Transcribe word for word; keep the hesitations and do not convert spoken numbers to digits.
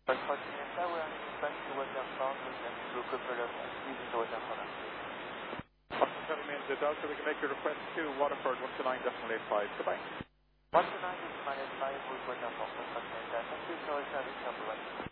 Continental, we're on back to Waterford, and we'll cover the please to Waterford. Hotel remains the Delta. We can make your request to Waterford one two nine decimal eight five. Goodbye. one two nine decimal eight five with Waterford, Continental. Thank you for your service, number one.